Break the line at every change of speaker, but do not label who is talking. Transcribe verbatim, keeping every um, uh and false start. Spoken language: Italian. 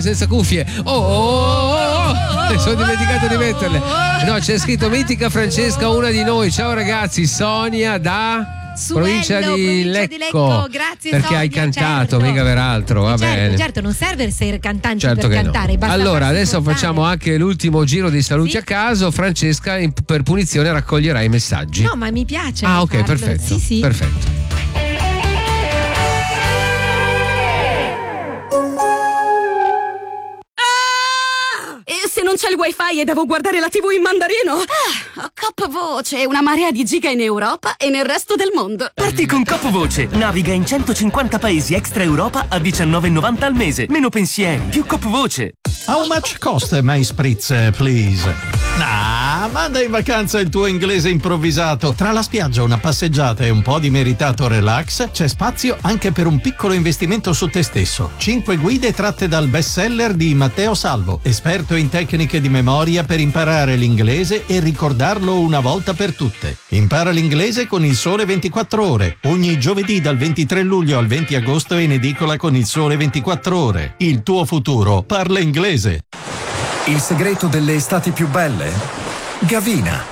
senza cuffie. Oh, oh, oh, oh. Sono dimenticato di metterle. No, c'è scritto mitica Francesca, una di noi. Ciao ragazzi, Sonia da
Suello,
provincia di
provincia
Lecco,
di Lecco. Grazie
perché
Sonia,
hai cantato,
certo.
mica per altro, va
certo,
bene.
certo, non serve essere cantanti
Certo
per
che
cantare,
no.
basta
Allora,
farsi
adesso
portare.
facciamo anche l'ultimo giro di saluti
Sì.
a caso. Francesca, in- per punizione raccoglierà i messaggi.
No, ma mi piace.
Ah, ok,
farlo.
perfetto.
Sì, sì.
Perfetto.
E se non c'è il wifi e devo guardare la tivù in mandarino? Ah, ho Cop Voce, una marea di giga in Europa e nel resto del mondo.
Parti con Cop Voce. Naviga in centocinquanta paesi extra Europa a diciannove e novanta al mese. Meno pensieri, più Cop Voce.
How much cost my spritz, please? Ah, manda in vacanza il tuo inglese improvvisato. Tra la spiaggia, una passeggiata e un po' di meritato relax, c'è spazio anche per un piccolo investimento su te stesso. Cinque guide tratte dal bestseller di Matteo Salvo, esperto in tecniche di memoria per imparare l'inglese e ricordarlo una volta per tutte. Impara l'inglese con Il Sole ventiquattro Ore. Ogni giovedì dal ventitré luglio al venti agosto in edicola con Il Sole ventiquattro Ore. Il tuo futuro parla inglese.
Il segreto delle estati più belle? Gavina.